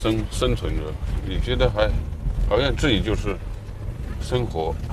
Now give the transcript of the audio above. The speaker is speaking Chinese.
生存着，你觉得好像自己就是生活